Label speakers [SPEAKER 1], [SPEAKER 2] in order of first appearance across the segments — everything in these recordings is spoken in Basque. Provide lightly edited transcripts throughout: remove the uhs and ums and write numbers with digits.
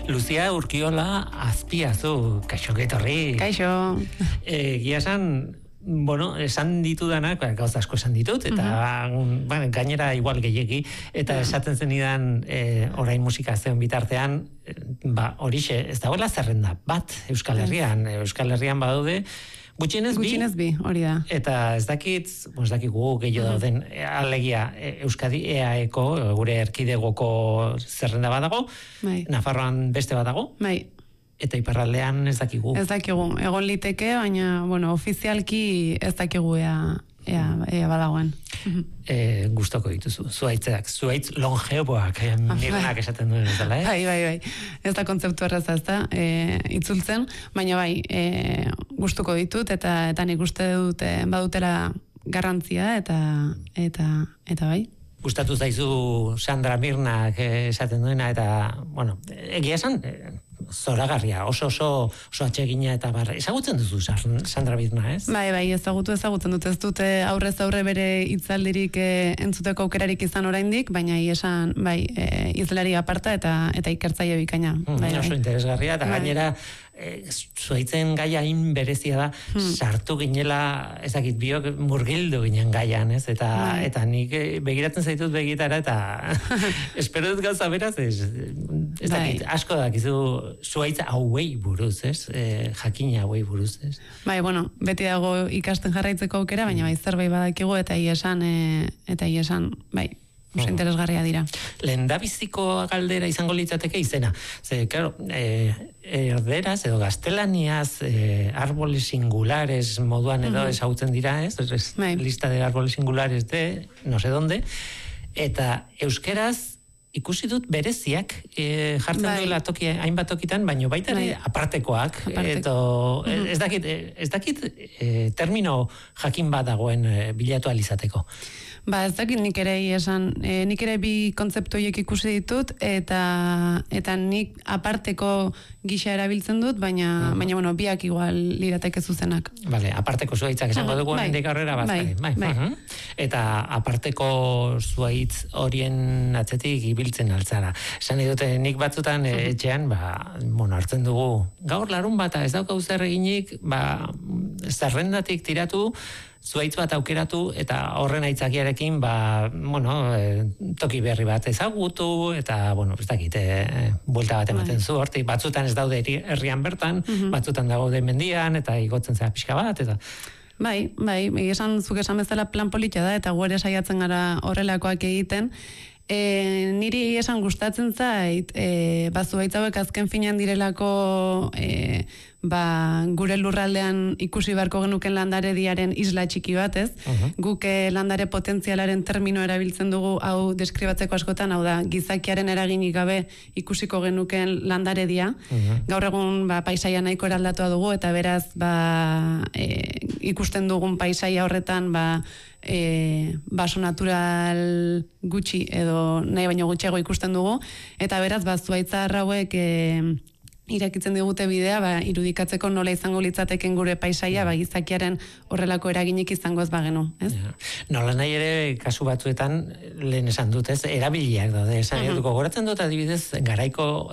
[SPEAKER 1] Lucia Urkiola Azpiazu, kaixo getorri.
[SPEAKER 2] Kaixo.
[SPEAKER 1] Gia esan, esan ditudanak, gauza asko esan ditut, eta gainera igual gehiegi, eta esaten zenidan orain musika zeon bitartean, horixe, ez dagoela zerrenda bat Euskal Herrian badaude, Gutxienez
[SPEAKER 2] bi, hori da.
[SPEAKER 1] Eta ez dakigu gehiago dauden, alegia Euskadi EAEko, gure erkidegoko zerrenda badago, Nafarroan beste badago, eta iparraldean ez dakigu.
[SPEAKER 2] Ez dakigu, egon liteke, baina, ofizialki ez dakigu ea badagoen.
[SPEAKER 1] Gustoko dituzu, zuaitz longeboak, mirnak esaten duen ez dela,
[SPEAKER 2] Bai. Ez da kontzeptu erraza ez da, itzultzen, baina bai, gustuko ditut, eta nik uste dut badutela garrantzia, eta bai.
[SPEAKER 1] Gustatu zaizu Sandra Mirnak esaten duena, eta, egia esan, zoragarria, oso atsegina eta ezagutzen duzu Sandra Mirna, ez?
[SPEAKER 2] Bai, ezagutzen dut, ez dute aurrez aurre bere hitzaldirik entzuteko aukerarik izan oraindik, baina esan, izlari aparta eta ikertzaile bikaina.
[SPEAKER 1] Oso interesgarria, eta gainera, zuaitzen gaia hain berezia da, sartu ginela, ezakit biok murgildu ginen gaian, ez? Eta nik begiratzen zaitut begitara, eta espero dut gauza beraz, ez dakit, asko dakizu zuaitz hauei buruz, ez? Jakina hauei buruz, ez?
[SPEAKER 2] Beti dago ikasten jarraitzeko aukera, baina zerbait badakigu, eta esan, oso interesgarria dira.
[SPEAKER 1] Lehendabiziko galdera izango litzateke izena. Claro, erderaz edo gaztelaniaz árboles singulares moduan edo ezagutzen dira, ez? Lista de árboles singulares de no sé dónde. Eta euskeraz ikusi dut bereziak jartzen duela hainbat tokitan, baina baita ere apartekoak. Ez dakit termino jakin bat dagoen bilatu alizateko.
[SPEAKER 2] Ez dakit nik ere bi kontzeptu horiek ikusi ditut, eta nik aparteko gisa erabiltzen dut, baina biak igual lirateke zuzenak.
[SPEAKER 1] Aparteko zuaitzak esango dugu hendik aurrera bazkari. Eta aparteko zuaitz horien atzetik ibiltzen altzara. Esan dute nik batzutan etxean, hartzen dugu, gaur larun bata ez daukau zer eginik, zerrendatik tiratu, zuaitz bat aukeratu, eta horren aitzakiarekin, toki berri bat ezagutu, eta, ez dakit, buelta bat ematen zu, hortik, batzutan ez daude herrian bertan, batzutan daude mendian, eta igotzen zera pixka bat, eta...
[SPEAKER 2] Bai, zuk esan bezala plan polita da, eta guere saiatzen gara horrelakoak egiten. Niri esan gustatzen zait, zuaitz hauek azken finean direlako gure lurraldean ikusi beharko genuken landarediaren isla txiki bat, ez? Guk landare potentzialaren termino erabiltzen dugu hau deskribatzeko askotan, hau da, gizakiaren eraginik gabe ikusiko genuken landaredia. Gaur egun paisaia nahiko eraldatua dugu, eta beraz ikusten dugun paisaia horretan baso natural gutxi edo nahi baino gutxiago ikusten dugu, eta beraz zuaitza hauek irakitzen digute bidea, irudikatzeko nola izango litzateken gure paisaia, gizakiaren horrelako eraginik izango ez bagenu, ez?
[SPEAKER 1] Nola nahi ere, kasu batzuetan, lehen esan dut, ez? Erabiliak daude, esan eduko. Goratzen dut adibidez, garaiko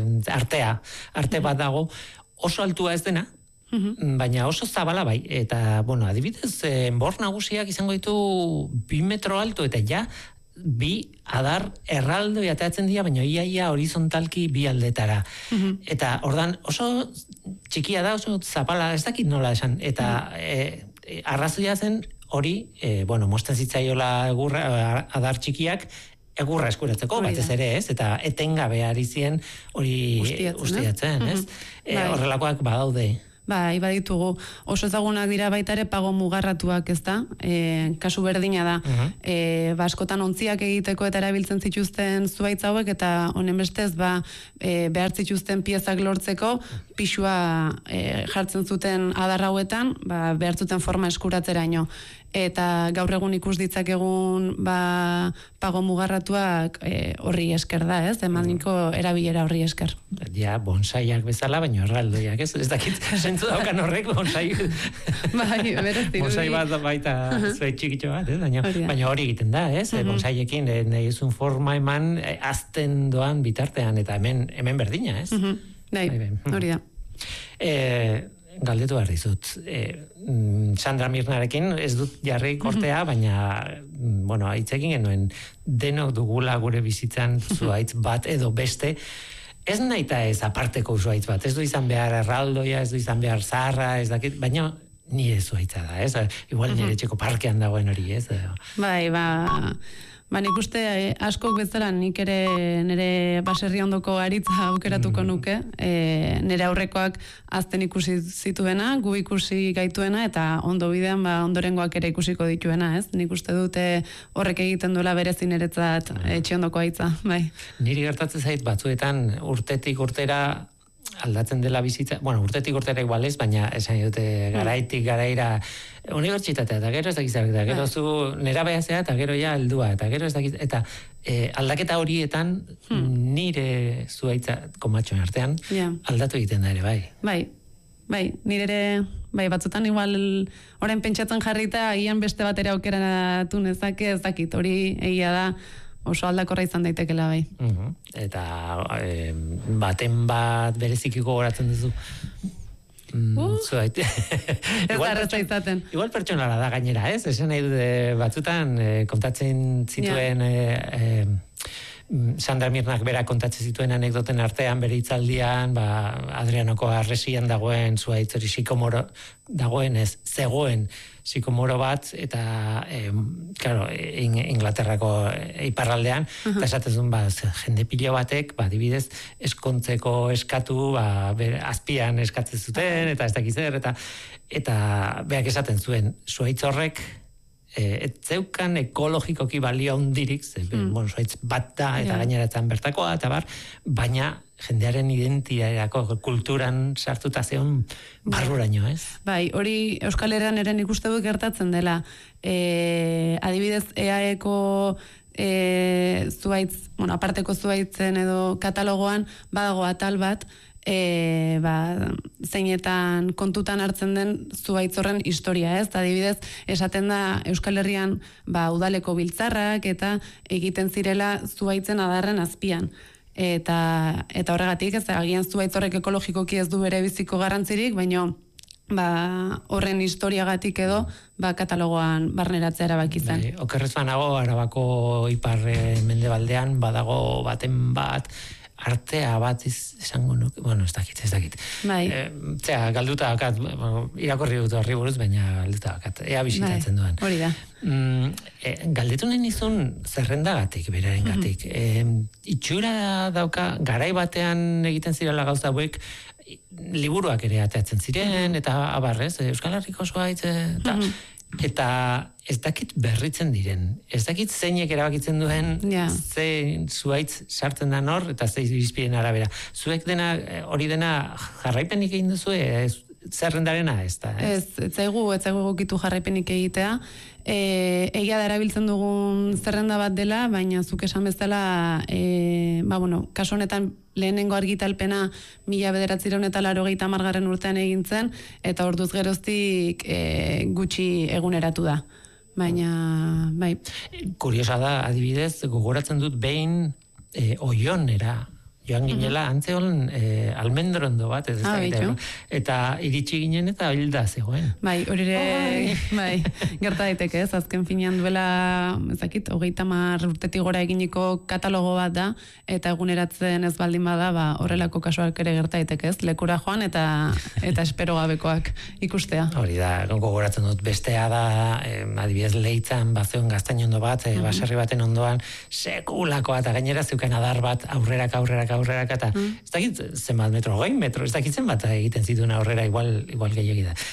[SPEAKER 1] arte bat dago, oso altua ez dena, baina oso zabala bai, eta, adibidez, enbor nagusiak izango ditu 2 metro alto, eta bi adar erraldoi ateatzen dira, baina ia horizontalki bi aldetara. Eta ordan oso txikia da, oso zapala, ez dakit nola esan, eta arrazoia zen hori, mosten zitzaiola adar txikiak, egurra eskuratzeko, batez ere, ez? Eta etengabe ari zien hori ustiatzen, ez? Horrelakoak badaude.
[SPEAKER 2] Baditugu. Oso ezagunak dira baita ere pago mugarratuak, ez da? Kasu berdina da. Askotan ontziak egiteko eta erabiltzen zituzten zuaitz hauek, eta honen bestez behar zituzten piezak lortzeko pisua jartzen zuten adar hauetan, behar zuten forma eskuratzeraino. eta gaur egun ikus ditzakegun pago mugarratuak horri esker da, ez? Emaniko erabilera horri esker.
[SPEAKER 1] Ja, bonsaiak bezala, baina erraldoiak, ez? Ez dakit, zentzu daukan horrek, bonsai...
[SPEAKER 2] Bai, berez dirudi.
[SPEAKER 1] Bonsai bat baita zuet txikitxo bat, ez? Baina hori egiten da, ez? Bonsaiekin nahi ezun forma eman azten doan bitartean, eta hemen berdina, ez?
[SPEAKER 2] Bai, hori da.
[SPEAKER 1] Galdetu behar dizut. Sandra Mirnarekin ez dut jarri kortea, baina, bueno, hitzekin genuen denok dugula gure bizitzan zuhaitz bat edo beste, ez nahi eta ez aparteko zuhaitz bat, ez du izan behar erraldoia, ez du izan behar zaharra, ez dakit, baina nire zuhaitza da, ez? Igual nire etxeko parkean dagoen hori, ez?
[SPEAKER 2] Bai, nik uste askok bezala nik ere nire baserri ondoko aritza aukeratuko nuke, nire aurrekoak azten ikusi zituena, gu ikusi gaituena, eta ondo bidean ondorengoak ere ikusiko dituena, ez? Nik uste dute horrek egiten duela berezin eretzat etxe ondoko aitza, bai.
[SPEAKER 1] Niri gertatzen zait batzuetan urtetik urtera aldatzen dela bizitza, bueno, urtetik urtera igual ez, baina esan dute garaitik garaira unibertsitatea, eta gero ez dakiz, eta gero zu nera behazea, eta gero ja heldua, eta gero ez dakiz, eta aldaketa horietan nire zuhaitza komatxoen artean aldatu egiten da ere, bai.
[SPEAKER 2] Bai, nire ere, bai, batzutan igual orain pentsatzen jarrita, agian beste batera aukeratu nezake, ez dakit, hori egia da, oso aldakorra izan daitekela, bai.
[SPEAKER 1] Eta baten bat berezikiko goratzen duzu.
[SPEAKER 2] Ez da erraza izaten.
[SPEAKER 1] Igual pertsonala da gainera, ez? Esan nahi dute batzutan kontatzen zituen... Sandra Mirnak bera kontatzen zituen anekdoten artean, bere hitzaldian, Adrianoko arresian dagoen zuhaitz hori sikomoro dagoen ez, zegoen sikomoro bat, eta claro, Inglaterrako iparraldean, eta esaten zuen, jende pilo batek, adibidez, eskontzeko eskatu, azpian eskatzen zuten, eta ez dakiz zer, eta berak esaten zuen, zuhaitz horrek, ez zeukan ekologikoki balio hundirik, zuhaitz bat da, eta gaineratzen bertakoa, eta baina jendearen identitateako kulturan sartuta zeon barruraino, ez?
[SPEAKER 2] Bai, hori Euskal Herrian eren ikuste dut gertatzen dela. Adibidez, EAEko zuhaitz, bueno, aparteko zuhaitzen edo katalogoan badago atal bat, zeinetan kontutan hartzen den zuhaitz horren historia, ez? Adibidez, esaten da Euskal Herrian udaleko biltzarrak eta egiten zirela zuhaitzen adarren azpian. Eta horregatik, ez agian zuhaitz horrek ekologikoki ez du bere biziko garrantzirik, baina horren historiagatik edo katalogoan barneratzea erabaki zen.
[SPEAKER 1] Okerrez banago, Arabako ipar mendebaldean badago baten bat, artea bat izango nuke, bueno, ez dakit.
[SPEAKER 2] Bai.
[SPEAKER 1] Galduta bakat, irakorri dut horri buruz, baina galduta bakat, ea bisitatzen duen.
[SPEAKER 2] Hori da.
[SPEAKER 1] Galdetu nahi nizun zerrendagatik, beraren gatik. Itxura dauka, garai batean egiten zirela gauza hauek, liburuak ere ateatzen ziren, eta abarrez, Euskal Herriko zuhaitz, eta ez dakit berritzen diren. Ez dakit zeinek erabakitzen duen zein zuhaitz sartzen da hor, eta zein irizpideen arabera. Zuek hori dena jarraipenik egin duzu, zerrendarena ez da?
[SPEAKER 2] Ez zaigu egokitu jarraipenik egitea. Egia da erabiltzen dugun zerrenda bat dela, baina zuk esan bezala, kasu honetan lehenengo argitalpena 1980 urtean egin zen, eta orduz geroztik gutxi eguneratu da. Baina, bai.
[SPEAKER 1] Kuriosa da, adibidez, gogoratzen dut behin Oionera joan ginela, antzeolen almendrondo bat, eta iritsi ginen eta hilda zegoen.
[SPEAKER 2] Bai, hori gerta daiteke ez, azken finean duela, ezakit, 30 urtetik gora eginiko katalogo bat da, eta eguneratzen ez baldin bada, horrelako kasuak ere gerta daiteke ez, lekura joan eta espero gabekoak ikustea.
[SPEAKER 1] Hori da, gogoratzen dut, bestea da, adibidez Leitzan, bazeon gaztainondo bat, baserri baten ondoan, sekulakoa, eta gainera zeukan adar bat, aurreraka, eta ez dakit zenbat metro, 20 metro, ez dakit zenbat egiten zituen aurrera, igual gehiagi da.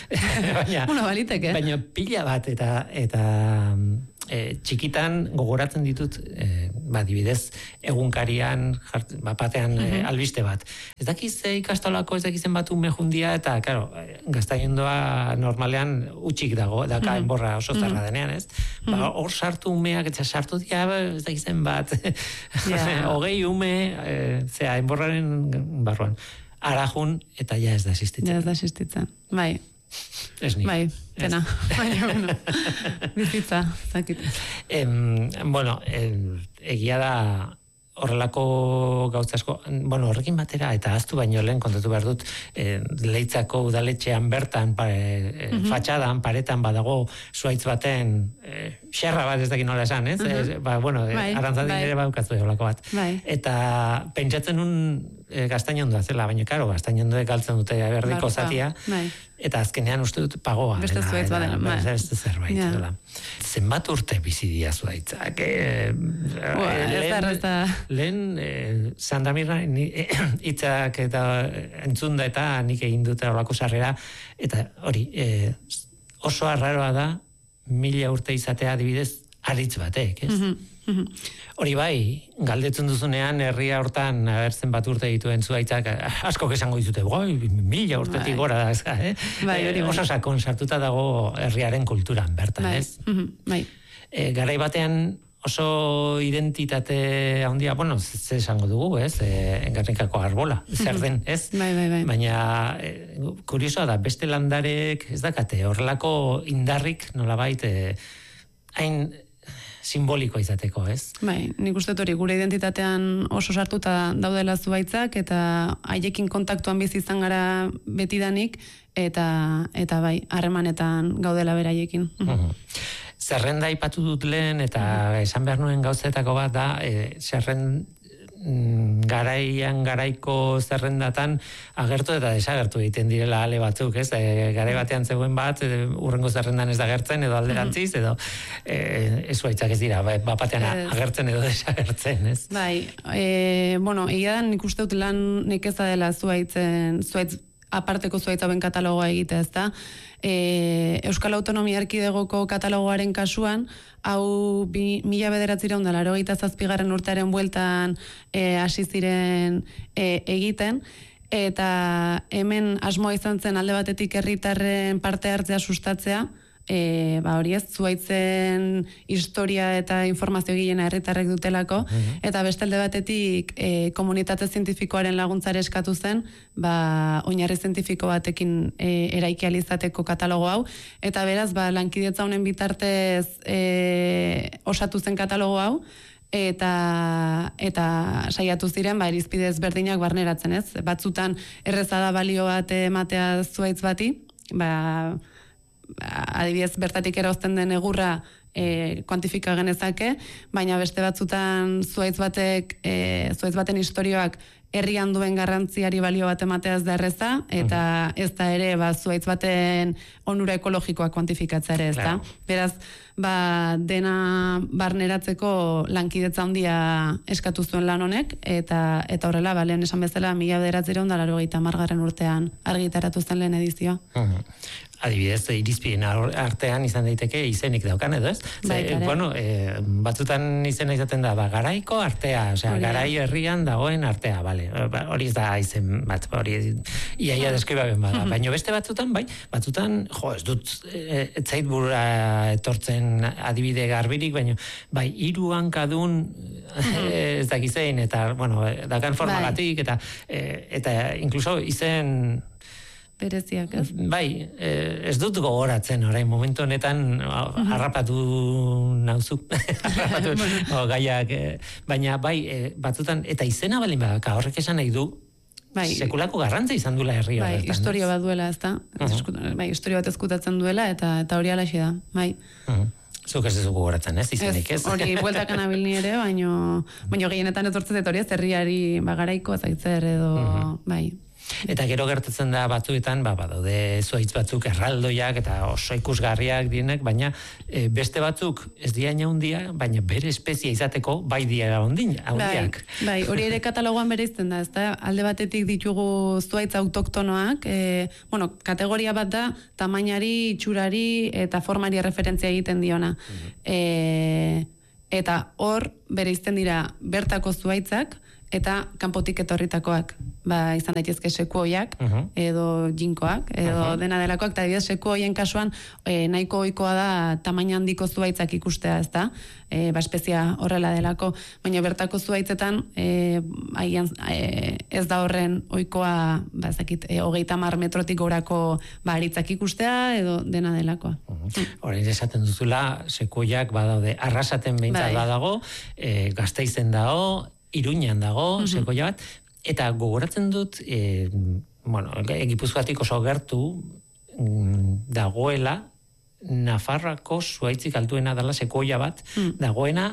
[SPEAKER 1] Baina pila bat, eta txikitan gogoratzen ditut, adibidez, egunkarian, batean albiste bat. Ez dakiz ikastolako, ez dakizen bat ume jundia, eta, claro, gaztainondoa normalean utxik dago, daka enborra oso zarra denean, ez? Hor sartu umeak, eta sartu dira, ez dakizen bat, hogei ume, enborraren barruan. Arajun, eta ja ez da existitzen.
[SPEAKER 2] Ja ez da existitzen, bai.
[SPEAKER 1] Ez ni.
[SPEAKER 2] Bai, pena. Baina, bueno, bizitza, zakit.
[SPEAKER 1] Bueno, egia da horrelako gauzasko, bueno, horrekin batera, eta aztu baino lehen kontatu behar dut, Leitzako udaletxean bertan, fatxadan, paretan badago zuaitz baten, xerra bat ez dakin nola esan, ez? Bueno, arantzadin ere baukatzu egolako bat. Eta pentsatzen un gaztainondoa zela, baina, karo, gaztainondoek galtzen dute berdiko zatia, eta azkenean uste dut pagoa.
[SPEAKER 2] Beste zuaitz badela.
[SPEAKER 1] Beste zerbait dela. Zenbat urte bizidia zuaitzak? Lehen, Sandamirra hitzak eta entzunda eta nik egin dute horlako sarrera, eta hori, oso arraroa da, 1000 urte izatea adibidez aritz batek, ez? Hori bai, galdetzen duzunean herria hortan abertzen bat urte dituen zuaitzak askok esango dizute, 1000 urtetik gora da, ez? Oso sakon sartuta dago herriaren kulturan bertan, ez? Garai batean oso identitate handia, bueno, ze esango dugu, ez? Engarnikako arbola, zer den, ez? Baina kuriosoa da, beste landarek ez dakate, horrelako indarrik nolabait hain simboliko izateko, ez?
[SPEAKER 2] Bai, nik uste hori gure identitatean oso sartuta daudela zuaitzak, eta haiekin kontaktuan bizi izan gara betidanik, eta bai, harremanetan gaudela beraiekin.
[SPEAKER 1] Zerrenda aipatu dut lehen, eta esan behar nuen gauzetako bat da, garaiko zerrendatan agertu eta desagertu egiten direla ale batzuk, ez? Garai batean zegoen bat, urrengo zerrendan ez da agertzen, edo alderantziz, edo zuaitzak ez dira, bapatean agertzen edo desagertzen, ez?
[SPEAKER 2] Bai, bueno, egia da nik uste dut lan nekeza dela zuaitz aparteko zuaitzaben katalogoa egitea, ez da? Euskal Autonomia Erkidegoko katalogoaren kasuan, hau 1987 urtearen bueltan hasi ziren egiten, eta hemen asmoa izan zen alde batetik herritarren parte hartzea sustatzea, hori ez, zuaitzen historia eta informazio gilena herritarrek dutelako, eta beste alde batetik komunitate zientifikoaren laguntzare eskatu zen, oinarri zientifiko batekin eraiki alizateko katalogo hau, eta beraz, lankidetza honen bitartez osatu zen katalogo hau, eta saiatu ziren, irizpide ezberdinak barneratzen, ez? Batzutan erreza da balio bat ematea zuaitz bati, adibidez bertatik erozten den egurra kuantifika genezake, baina beste batzutan zuaitz baten istorioak herrian duen garrantziari balio bat ematea ez da erreza, eta ez da ere zuaitz baten onura ekologikoa kuantifikatzea ere, ez da? Beraz, dena barneratzeko lankidetza handia eskatu zuen lan honek, eta horrela, lehen esan bezala, 1980 urtean argitaratu zen lehen edizioa.
[SPEAKER 1] Adibidez, irizpideen artean izan daiteke izenik daukan, edo ez? Bueno, batzutan izena izaten da, garaiko artea, garai herrian dagoen artea, bale. Hori ez da izen bat, hori iaia deskribaben bada. Baina beste batzutan, batzutan, ez dut, ez zait burra etortzen adibide garbirik, baina, hiru hankadun ez dakizein, eta, bueno, dakan formagatik, eta inkluso izen
[SPEAKER 2] bereziak, ez?
[SPEAKER 1] Ez dut gogoratzen, orain momentu honetan harrapatu nauzu. Gaiak, baina batzutan, eta izena balin badaka, horrek esan nahi du, sekulako garrantza izan duela herri horretan.
[SPEAKER 2] Historia bat duela, ez da? Historia bat ezkutatzen duela, eta hori alaxe da, bai.
[SPEAKER 1] Zuk ez dugu gogoratzen, ez? Izenik, ez?
[SPEAKER 2] Hori, bueltakan abil ni ere, baina gehienetan etortzen dut hori, ez herriari bagaraiko, zaitzer edo, bai.
[SPEAKER 1] Eta gero gertatzen da batzuetan, badaude zuaitz batzuk erraldoiak eta oso ikusgarriak dienek, baina beste batzuk ez diaina handia, baina bere espezia izateko bai dira handiak.
[SPEAKER 2] Bai, hori ere katalogoan bereizten da, ezta? Alde batetik ditugu zuaitz autoktonoak, kategoria bat da, tamainari, itxurari eta formari referentzia egiten diona. Eta hor bereizten dira bertako zuhaitzak eta kanpotik etorritakoak. Izan daitezke sekuoiak, edo jinkoak, edo dena delakoak, eta adibidez sekuoien kasuan nahiko ohikoa da tamaina handiko zuhaitzak ikustea, ezta? Espezia horrela delako, baina bertako zuhaitzetan ez da horren ohikoa, 30 metrotik gorako aritzak ikustea, edo dena delakoa.
[SPEAKER 1] Horrein esaten duzula, sekuoiak badaude, Arrasaten behintzat badago, Gasteizen dago, Iruñan dago, sekoia bat, eta gogoratzen dut, Gipuzkoatik oso gertu dagoela, Nafarroako zuhaitzik altuena dela sekoia bat, dagoena,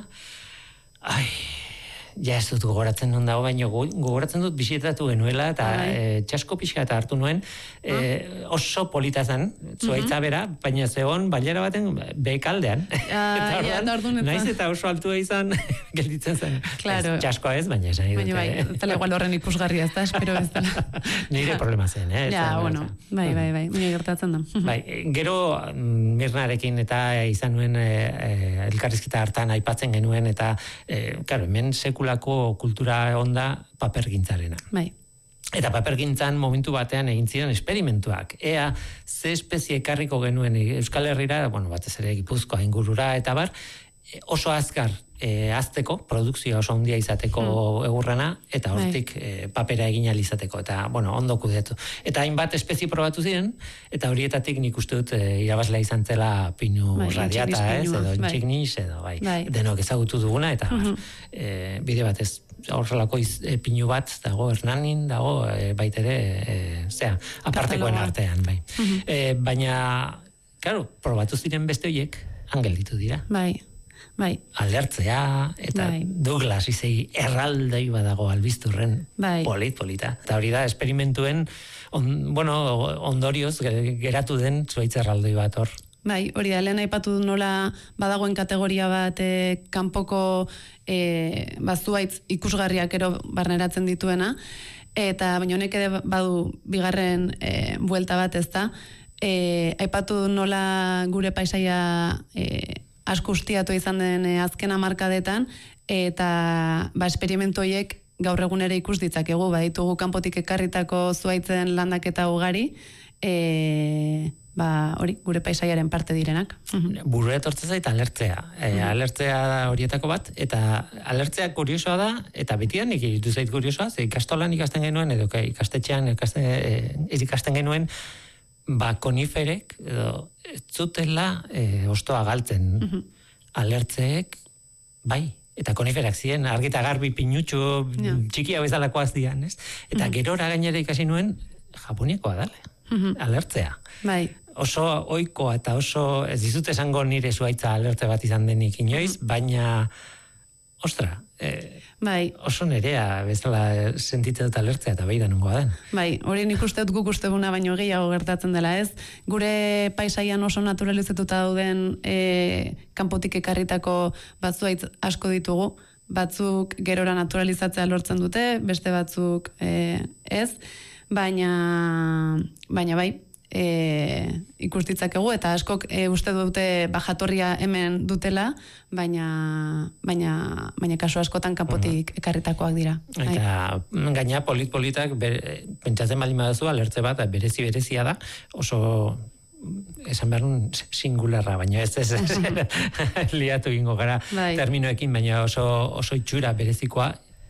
[SPEAKER 1] ja ez dut gogoratzen non dago, baina gogoratzen dut bisitatu genuela, eta txasko pixka eta hartu nuen, oso polita zen, zuhaitza bera, baina zegoen bailera baten bekaldean. Naiz eta oso altua izan, gelditzen zen. Txaskoa ez, baina esan idut.
[SPEAKER 2] Baina zela igual horren ikusgarria ez da, espero ez dela.
[SPEAKER 1] Nire problema zen,
[SPEAKER 2] bai, baina gertatzen da.
[SPEAKER 1] Gero Mirnarekin eta izan nuen elkarrizketa hartan aipatzen genuen, eta, hemen sekulako kultura onda papergintzarena.
[SPEAKER 2] Bai.
[SPEAKER 1] Eta papergintzan momentu batean egin ziren esperimentuak. Ea, ze espezie ekarriko genuen Euskal Herrira, batez ere Gipuzkoa ingurura, eta bar, oso azkar azteko, produkzioa oso handia izateko egurrana, eta hortik papera egin izateko, eta, ondo kudeatu. Eta hainbat espezie probatu ziren, eta horietatik nik uste dut irabazlea izan zela pinu radiata, edo txignis, edo, denok ezagutu duguna, eta bide batez, horrelako pinu bat dago Hernanin, dago baitere, apartekoen artean, bai. Baina, claro, probatu ziren beste horiek, angelditu dira.
[SPEAKER 2] Bai.
[SPEAKER 1] Alertzea, eta Douglas izei erraldei badago albizturren, polita. Eta hori da, esperimentuen, ondorioz geratu den zuhaitz erraldoi bat hor.
[SPEAKER 2] Bai, hori da, lehen aipatu nola badagoen kategoria bat kanpoko zuhaitz ikusgarriak ero barneratzen dituena, eta baina honek ere badu bigarren buelta bat ez da, aipatu nola gure paisaia asko ustiatu izan den azken hamarkadetan, eta esperimentu horiek gaur egun ere ikus ditzakegu, ditugu kanpotik ekarritako zuhaitzen landaketa ugari, hori, gure paisaiaren parte direnak.
[SPEAKER 1] Burura etortzen zait alertzea. Alertzea da horietako bat, eta alertzea kuriosoa da, eta betian ikitu zait kuriosoa, ze ikastolan ikasten genuen, edo ikastetxean ikasten genuen, koniferek, edo, ez zutela ostoa galtzen. Alertzeek, eta koniferak ziren, argita garbi pinutxu, txikia bezalakoaz dian, ez? Eta gerora gainera ikasi nuen, Japoniakoa dale, alertzea. Oso ohikoa eta oso, ez dizut esango nire zuhaitza alertze bat izan denik inoiz, baina, ostra, oso nerea bezala sentitzen dut alertzea eta beira nungoa den.
[SPEAKER 2] Hori nik uste dut guk uste guna baino gehiago gertatzen dela ez. Gure paisaian oso naturalizatuta dauden kanpotik ekarritako batzuaitz asko ditugu. Batzuk gerora naturalizatzea lortzen dute, beste batzuk ez. Baina ikustitzakegu eta askok uste dute jatorria hemen dutela, baina kasu askotan kanpotik ekarritakoak dira.
[SPEAKER 1] Eta gaina politak pentsatzen baldin baduzu alertze bat berezia da, oso esan behar nun singularra, baina ez liatu ingo gara terminoekin, baina oso itxura berezikoa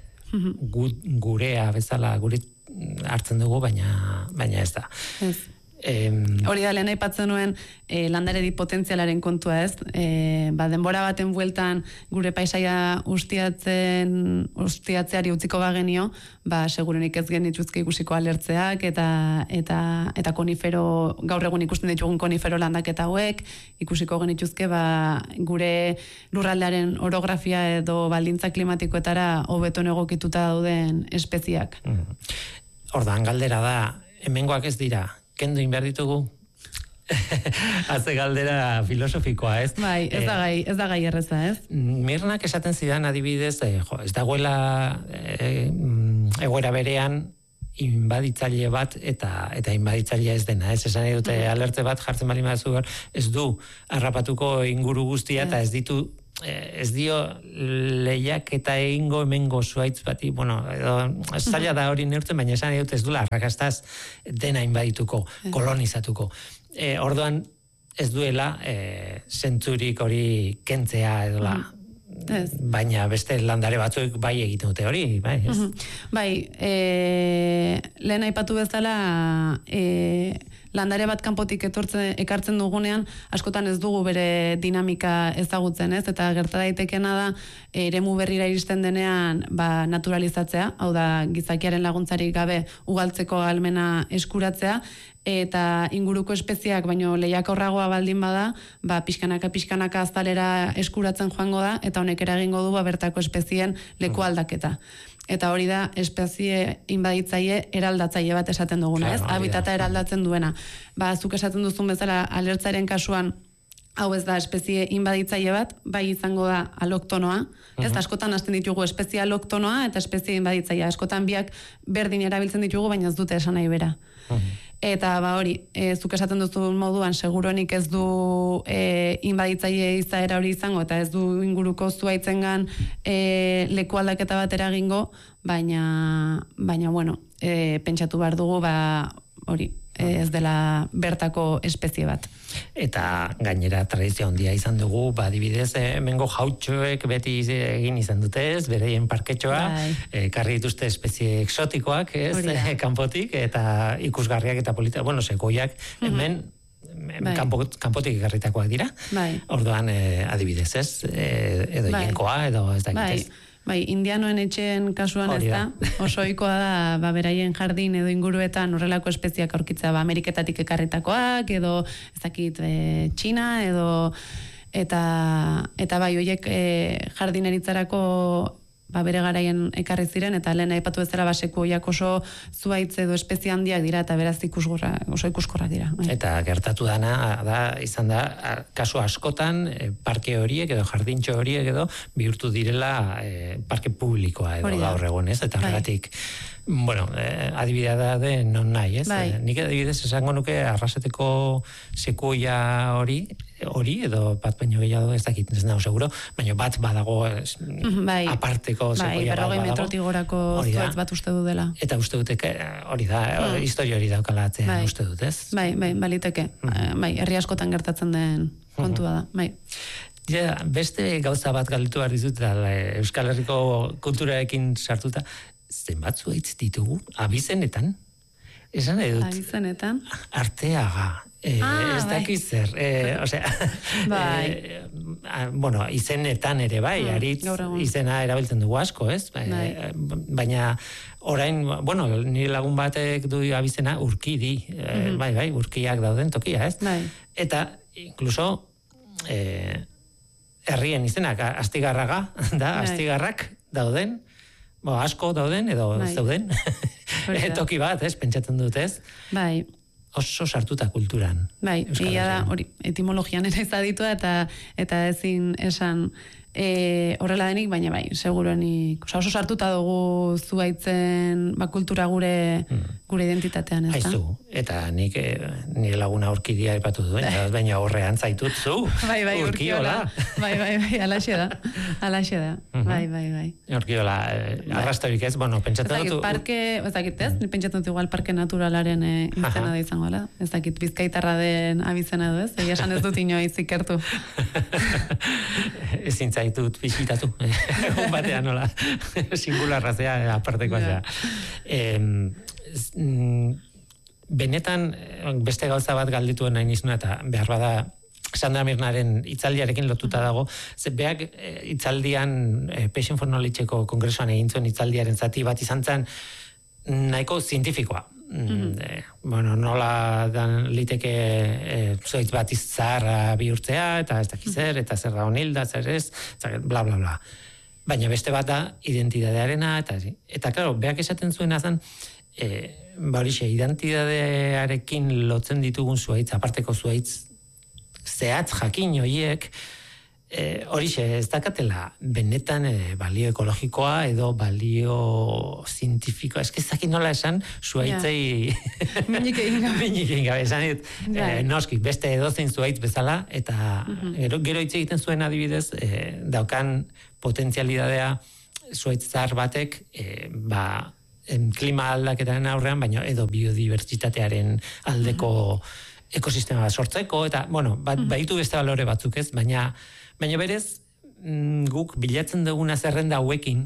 [SPEAKER 1] gurea bezala, gure hartzen dugu, baina ez da.
[SPEAKER 2] Hori da, lehen aipatzen nuen landaredi potentzialaren kontua ez. Denbora baten bueltan gure paisaia ustiatzeari utziko bagenio, segurenik ez genituzke ikusiko alertzeak eta konifero, gaur egun ikusten ditugun konifero landaketa hauek, ikusiko genituzke gure lurraldearen orografia edo baldintza klimatikoetara hobeto egokituta dauden espeziak.
[SPEAKER 1] Ordan galdera da, hemengoak ez dira, kendu inbehar ditugu? Haze galdera filosofikoa, ez?
[SPEAKER 2] Ez da gai erreza, ez?
[SPEAKER 1] Mirnak esaten zidan adibidez, ez dagoela egoera berean inbaditzaile bat eta inbaditzailea ez dena, ez? Esan dute alertze bat jartzen bali mazu ez du harrapatuko inguru guztia eta ez ditu ez dio lehiak eta egingo hemengo zuaitz bati, bueno, edo zaila da hori neurtzen, baina esan dut ez dula arrakastaz dena inbadituko, kolonizatuko. Orduan ez duela zentzurik hori kentzea edola. Baina beste landare batzuek bai egiten dute hori, bai, ez?
[SPEAKER 2] Bai, lehen aipatu bezala landare bat kanpotik ekartzen dugunean, askotan ez dugu bere dinamika ezagutzen, ez? Eta gerta daitekena da, eremu berrira iristen denean naturalizatzea, hau da gizakiaren laguntzarik gabe ugaltzeko ahalmena eskuratzea, eta inguruko espeziak baino lehiakorragoa baldin bada, pixkanaka azalera eskuratzen joango da, eta honek eragingo du bertako espezien leku aldaketa. Eta hori da espezie inbaditzaile eraldatzaile bat esaten duguna, ez? Habitata eraldatzen duena. Zuk esaten duzun bezala alertzaren kasuan, hau ez da espezie inbaditzaile bat, bai izango da aloktonoa, ez? Askotan hasten ditugu espezie aloktonoa eta espezie inbaditzaile. Askotan biak berdin erabiltzen ditugu, baina ez dute esan nahi bera. Eta hori, zuk esaten duzun moduan, seguronik ez du inbaditzaile izaera hori izango, eta ez du inguruko zuaitzengan leku aldaketa bat eragingo, baina bueno, pentsatu behar dugu, hori, ez dela bertako espezie bat.
[SPEAKER 1] Eta gainera tradizio handia izan dugu, adibidez, hemengo jautxoek beti egin izan dute, ez, bereien parketxoa, karri dituzte espezie exotikoak, ez, kanpotik, eta ikusgarriak eta polita, bueno, sekoiak, hemen kanpotik ekarritakoak dira. Orduan, adibidez, ez, edo jenkoa, edo ez dakitez.
[SPEAKER 2] Bai, indianoen etxeen kasuan ez da, oso ohikoa da, beraien jardin edo inguruetan horrelako espeziak aurkitzea, Ameriketatik ekarritakoak, edo ez dakit Txina, edo eta bai, horiek jardineritzarako bere garaian ekarri ziren, eta lehen aipatu bezala sekuoiak oso zuaitz edo espezie handiak dira, eta beraz oso ikuskorrak dira.
[SPEAKER 1] Eta gertatu dana, izan da, kasu askotan, parke horiek edo jardintxo horiek edo, bihurtu direla parke publikoa edo gaur egon, ez? Eta horregatik, bueno, adibidea da de non nahi, ez? Nik adibidez esango nuke Arrasateko sekuoia hori edo bat baino gehiago ez dakit, ez nago seguro, baina bat badago aparteko sekuoia bat badago. 40 metrotik gorako zuaitz bat uste du dela. Eta uste dute hori da, historia hori daukala atzean uste dut, ez? Bai, baliteke. Herri askotan gertatzen den kontua da, bai. Beste gauza bat galdetu behar dizut, Euskal Herriko kulturarekin sartuta, zenbat zuaitz ditugu, abizenetan? Esan edut? Abizenetan? Arteaga. Ez dakiz zer. Bueno, izenetan ere bai, aritz izena erabiltzen dugu asko, ez? Baina orain, bueno, nire lagun batek du abizena Urkidi. Bai, urkiak dauden tokia, ez? Eta, inkluso, herrien izenak, Astigarraga, da, Astigarrak dauden, asko dauden, edo zeuden, toki bat, ez, pentsatzen dut, ez? Bai. Oso sartuta kulturan. Bai, ia da, hori, etimologian ere ezaditua, eta ezin esan horrela denik, baina bai, seguruenik, oso sartuta dugu zuaitzen kultura gure identitatean, ez da? Aizu, eta nire laguna Urkidia aipatu duen, baina horrean zaitut zu, Urkiola. Bai, alaxe da. Bai. Urkiola, arrastorik ez, bueno, pentsatzen dut... Ez dakit ez, pentsatzen dut igual parke naturalaren izena da izango, ez dakit bizkaitarra den abizena du ez, egia esan ez dut inoiz ikertu. Ezin zaitut bisitatu, egun batean nola, singularra zea, apartekoa zea. Benetan, beste gauza bat galdituen nahi nizuna, eta behar bada, Sandra Mirnaren hitzaldiarekin lotuta dago, beak hitzaldian Passion for Knowledgeko kongresuan egin zuen hitzaldiaren zati bat izan zen nahiko zientifikoa. Bueno, nola dan liteke zoitz bat izarra bihurtzea, eta ez dakizer, eta zerra honilda, zer ez, bla, bla, bla. Baina beste bat da, identidadearena, eta claro, beak esaten zuena zen, horixe, identidadearekin lotzen ditugun zuaitz, aparteko zuaitz, zehatz jakin horiek, horixe, ez dakatela benetan balio ekologikoa edo balio zientifikoa, ezakit nola esan, zuaitzei
[SPEAKER 2] minik egin
[SPEAKER 1] gabe, esan noski, beste edozein zuaitz bezala, eta gero hitz egiten zuen adibidez, daukan potentzialidadea zuaitz zahar batek, klima aldaketaren aurrean, baina edo biodibertsitatearen aldeko ekosistema sortzeko, eta, baitu beste balore batzuk ez, baina berez, guk bilatzen duguna zerrenda hauekin,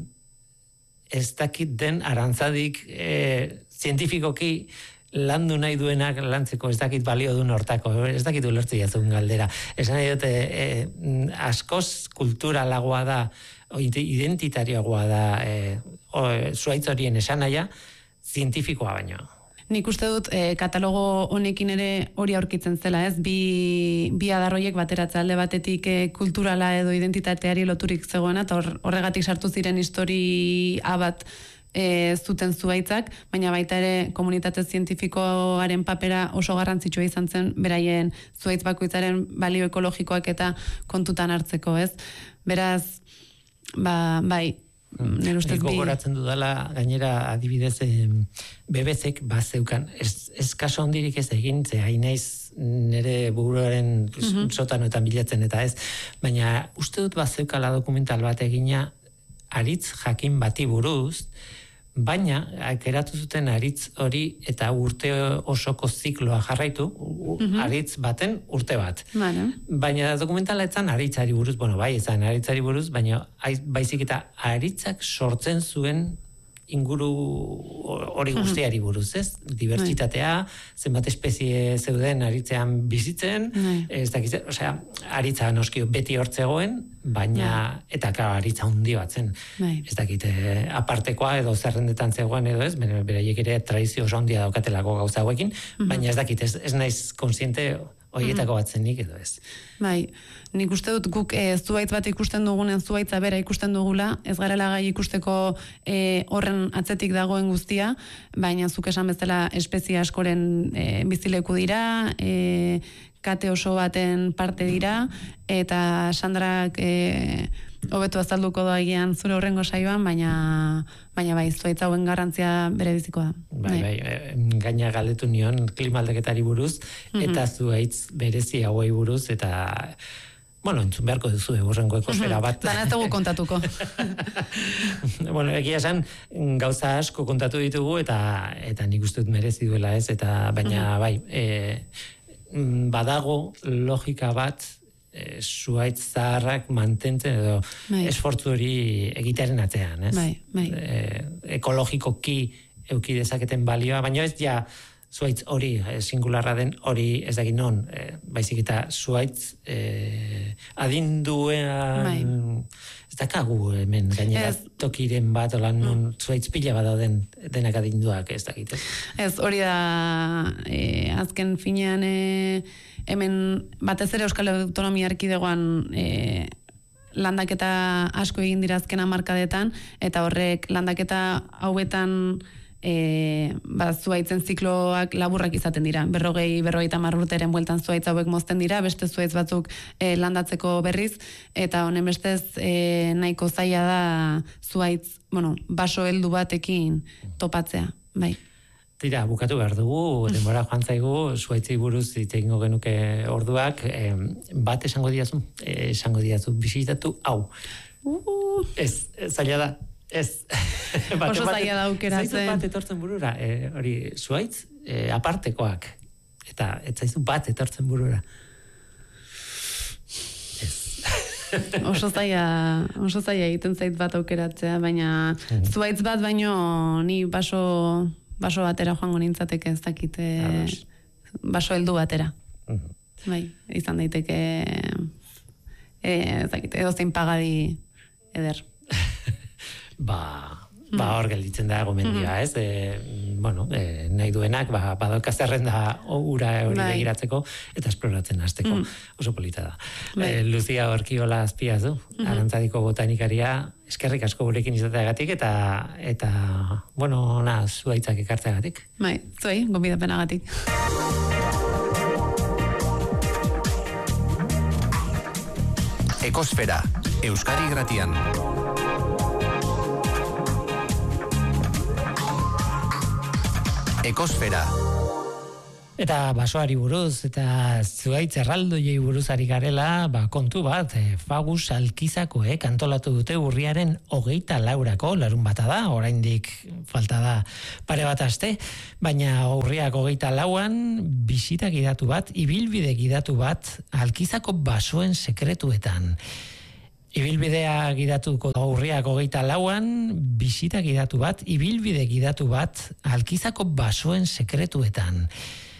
[SPEAKER 1] ez dakit den arantzadik zientifikoki landu nahi duenak lantzeko, ez dakit balio duen hortako, ez dakit ulertu jazun galdera. Esan nahi dute, askoz kulturalagoa da, identitarioagoa da, zuaitz horien esan naia, zientifikoa baino.
[SPEAKER 2] Nik uste dut katalogo honekin ere hori aurkitzen zela, ez? Bi adarroiek bateratze alde batetik kulturala edo identitateari loturik zegoena, eta horregatik sartu ziren historia bat zuten zuaitzak, baina baita ere komunitate zientifikoaren papera oso garrantzitsua izan zen, beraien zuaitz bakoitzaren balio ekologikoak eta kontutan hartzeko, ez? Beraz, bai,
[SPEAKER 1] gogoratzen dudala, gainera adibidez BBC-ek bazeukan, ez kaso hondirik ez egin, ze hainaiz nire buruaren sotanoetan bilatzen eta ez, baina uste dut bazeukala dokumental bat egina aritz jakin bati buruz, baina geratu zuten aritz hori eta urte osoko zikloa jarraitu, aritz baten urte bat. Baina dokumentala etzan aritzari buruz, bai, etzan aritzari buruz, baina baizik eta aritzak sortzen zuen inguru hori guztiari buruz, ez? Dibertsitatea, zenbat espezie zeuden aritzean bizitzen, ez dakiz, osea, aritza noski beti hortzegoen, baina, eta aritza hundi bat zen. Ez dakit, apartekoa edo zerrendetan zegoen edo ez, beraiek ere tradizio oso handia daukatelako gauza hauekin, baina ez dakit, ez naiz konsiente horietako bat zenik edo ez.
[SPEAKER 2] Bai, nik uste dut guk zuaitz bat ikusten dugunen zuaitza bera ikusten dugula, ez garela gai ikusteko horren atzetik dagoen guztia, baina zuk esan bezala espezie askoren bizileku dira, kate oso baten parte dira, eta Sandrak hobeto azalduko da egian zure horrengo saioan, baina bai, zuaitz hauen garrantzia bere bizikoa da.
[SPEAKER 1] Bai, gaina galdetu nion klimaldaketari buruz, eta zuaitz berezi hauei buruz, eta entzun beharko duzu horrengo ekosfera bat.
[SPEAKER 2] Dana ez dugu kontatuko.
[SPEAKER 1] Egia esan, gauza asko kontatu ditugu, eta nik uste dut merezi duela ez, eta baina bai, badago logika bat, zuaitz zaharrak mantentzen edo esfortzu hori egitearen atzean, ez?
[SPEAKER 2] Bai.
[SPEAKER 1] Ekologikoki euki dezaketen balioa, baina ez ja zuaitz hori, singularra den hori ez dakit non, baizik eta zuaitz adinduean ez dakagu hemen gainera tokiren bat olan non zuaitz pila bat dauden denak adinduak ez dakit.
[SPEAKER 2] Ez hori da azken finean hemen batez ere Euskal Autonomia Erkidegoan landaketa asko egin dira azken hamarkadetan, eta horrek landaketa hauetan zuaitzen zikloak laburrak izaten dira. 40-50 urteren bueltan zuaitz hauek mozten dira, beste zuaitz batzuk landatzeko berriz, eta honen bestez nahiko zaila da zuaitz, baso heldu batekin topatzea, bai.
[SPEAKER 1] Tira, bukatu behar dugu, denbora joan zaigu, zuaitzei buruz hitz egingo genuke orduak, bat esango diazu bisitatu, hau. Ez, zaila da. Ez.
[SPEAKER 2] Oso zaila da aukeratzen.
[SPEAKER 1] Zaizu bat etortzen burura, hori, zuaitz apartekoak, eta ez zaizu bat etortzen burura. Ez.
[SPEAKER 2] Oso zaila egiten zait bat aukeratzea, baina zuaitz bat baino ni baso batera joango nintzateke ez dakit, baso heldu batera. Bai, izan daiteke ez dakit, edozein pagadi eder.
[SPEAKER 1] Hor gelditzen da gomendioa, ez? Nahi duenak, badauka zerrenda ura hori begiratzeko, eta esploratzen hasteko. Oso polita da. Lucia Orkiola Azpiazu, Arantzadiko botanikaria, eskerrik asko gurekin izateagatik, eta zuaitzak ekartzeagatik.
[SPEAKER 2] Bai, zuei, gonbidapenagatik.
[SPEAKER 3] Ekosfera, Euskadi Irratian. Ekosfera.
[SPEAKER 1] Eta basoari buruz, eta zuaitz erraldoiei buruz ari garela, kontu bat, Fagus Alkizakoek antolatu dute urriaren 24 larun bata da, oraindik falta da pare bat aste, baina urriak 24an bisita gidatu bat, ibilbide gidatu bat, Alkizako basoen sekretuetan. Ibilbidea gidatuko urriak 24an, bisita gidatu bat, ibilbide gidatu bat, Alkizako basoen sekretuetan.